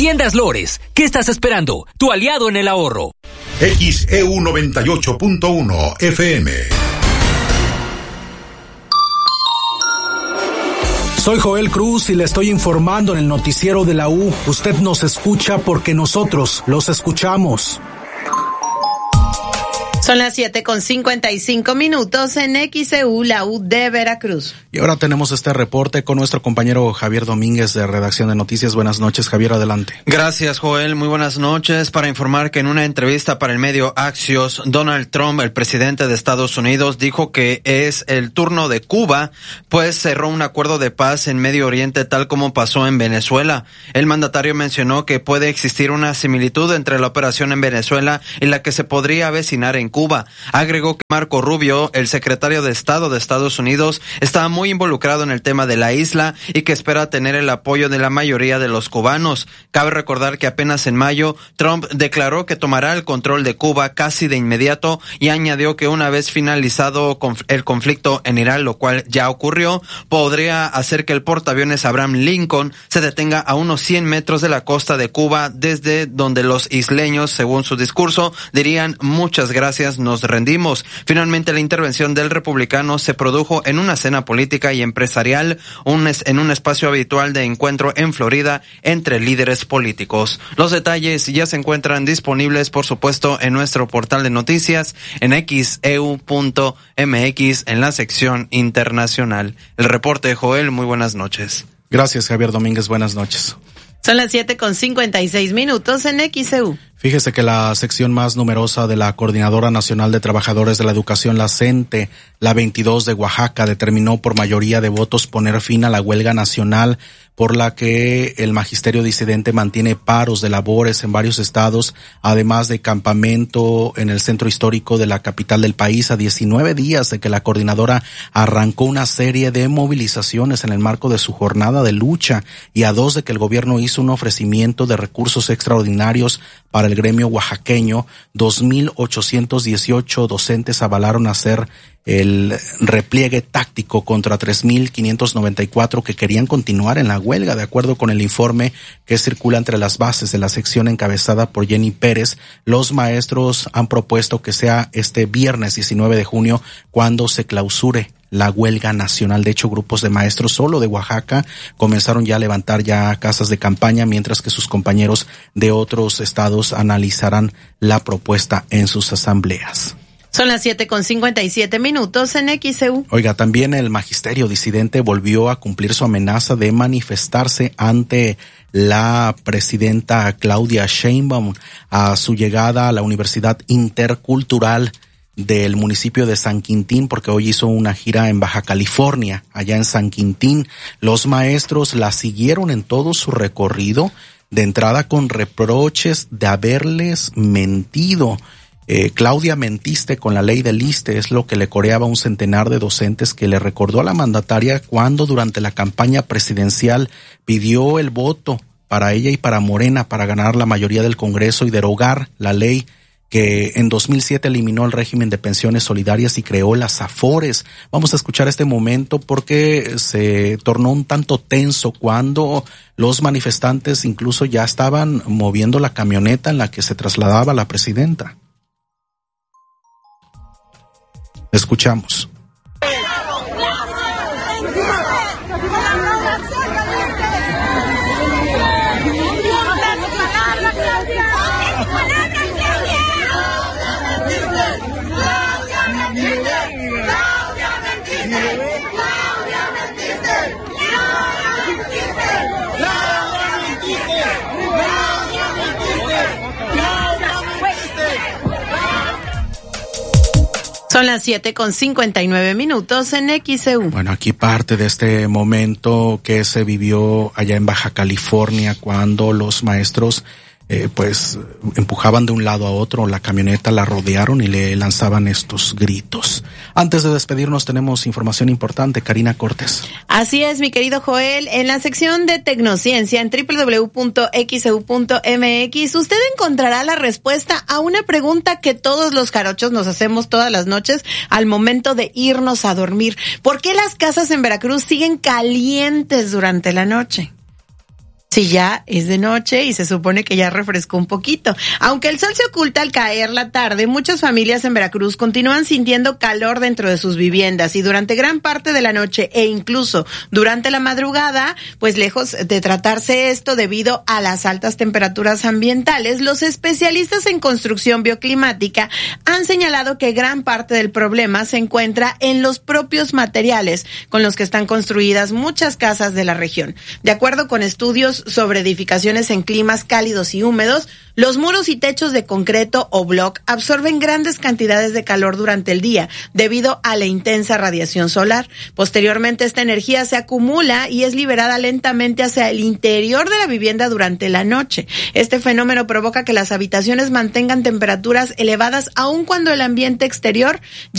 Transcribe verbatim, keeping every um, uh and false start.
Tiendas Lores, ¿qué estás esperando? Tu aliado en el ahorro. X E U noventa y ocho punto uno F M. Soy Joel Cruz y le estoy informando en el noticiero de la U. Usted nos escucha porque nosotros los escuchamos. Son las siete con cincuenta y cinco minutos en X E U, la U de Veracruz. Y ahora tenemos este reporte con nuestro compañero Javier Domínguez de Redacción de Noticias. Buenas noches, Javier, adelante. Gracias, Joel. Muy buenas noches. Para informar que en una entrevista para el medio Axios, Donald Trump, el presidente de Estados Unidos, dijo que es el turno de Cuba, pues cerró un acuerdo de paz en Medio Oriente tal como pasó en Venezuela. El mandatario mencionó que puede existir una similitud entre la operación en Venezuela y la que se podría avecinar en Cuba. Cuba. Agregó que Marco Rubio, el secretario de Estado de Estados Unidos, está muy involucrado en el tema de la isla y que espera tener el apoyo de la mayoría de los cubanos. Cabe recordar que apenas en mayo, Trump declaró que tomará el control de Cuba casi de inmediato y añadió que una vez finalizado el conflicto en Irán, lo cual ya ocurrió, podría hacer que el portaaviones Abraham Lincoln se detenga a unos cien metros de la costa de Cuba, desde donde los isleños, según su discurso, dirían muchas gracias, nos rendimos. Finalmente, la intervención del republicano se produjo en una cena política y empresarial, un es, en un espacio habitual de encuentro en Florida entre líderes políticos. Los detalles ya se encuentran disponibles, por supuesto, en nuestro portal de noticias en x e u punto m x en la sección internacional. El reporte, Joel, muy buenas noches. Gracias, Javier Domínguez, buenas noches. Son las siete con cincuenta y seis minutos en X E U. Fíjese que la sección más numerosa de la Coordinadora Nacional de Trabajadores de la Educación, la CENTE, la veintidós de Oaxaca, determinó por mayoría de votos poner fin a la huelga nacional por la que el magisterio disidente mantiene paros de labores en varios estados, además de campamento en el centro histórico de la capital del país, a diecinueve días de que la coordinadora arrancó una serie de movilizaciones en el marco de su jornada de lucha y a dos de que el gobierno hizo un ofrecimiento de recursos extraordinarios para el gremio oaxaqueño. Dos mil ochocientos dieciocho docentes avalaron hacer el repliegue táctico contra tres mil quinientos noventa y cuatro que querían continuar en la huelga, de acuerdo con el informe que circula entre las bases de la sección encabezada por Jenny Pérez. Los maestros han propuesto que sea este viernes diecinueve de junio cuando se clausure la huelga nacional. De hecho, grupos de maestros solo de Oaxaca comenzaron ya a levantar ya casas de campaña, mientras que sus compañeros de otros estados analizarán la propuesta en sus asambleas. Son las siete con cincuenta y siete minutos en X E U. Oiga, también el magisterio disidente volvió a cumplir su amenaza de manifestarse ante la presidenta Claudia Sheinbaum a su llegada a la Universidad Intercultural del municipio de San Quintín, porque hoy hizo una gira en Baja California, allá en San Quintín. Los maestros la siguieron en todo su recorrido, de entrada con reproches de haberles mentido. Eh, Claudia, mentiste con la ley del ISSSTE, es lo que le coreaba un centenar de docentes que le recordó a la mandataria cuando durante la campaña presidencial pidió el voto para ella y para Morena para ganar la mayoría del Congreso y derogar la ley que en dos mil siete eliminó el régimen de pensiones solidarias y creó las AFORES. Vamos a escuchar este momento porque se tornó un tanto tenso cuando los manifestantes incluso ya estaban moviendo la camioneta en la que se trasladaba la presidenta. Escuchamos. Son las siete con cincuenta y nueve minutos en X E U. Bueno, aquí parte de este momento que se vivió allá en Baja California cuando los maestros eh, pues empujaban de un lado a otro la camioneta, la rodearon y le lanzaban estos gritos. Antes de despedirnos tenemos información importante, Karina Cortés. Así es, mi querido Joel, en la sección de Tecnociencia en doble u doble u doble u punto x e u punto m x usted encontrará la respuesta a una pregunta que todos los jarochos nos hacemos todas las noches al momento de irnos a dormir. ¿Por qué las casas en Veracruz siguen calientes durante la noche? Si ya es de noche y se supone que ya refrescó un poquito. Aunque el sol se oculta al caer la tarde, muchas familias en Veracruz continúan sintiendo calor dentro de sus viviendas y durante gran parte de la noche e incluso durante la madrugada, pues lejos de tratarse esto debido a las altas temperaturas ambientales, los especialistas en construcción bioclimática han señalado que gran parte del problema se encuentra en los propios materiales con los que están construidas muchas casas de la región. De acuerdo con estudios sobre edificaciones en climas cálidos y húmedos, los muros y techos de concreto o block absorben grandes cantidades de calor durante el día debido a la intensa radiación solar. Posteriormente, esta energía se acumula y es liberada lentamente hacia el interior de la vivienda durante la noche. Este fenómeno provoca que las habitaciones mantengan temperaturas elevadas aun cuando el ambiente exterior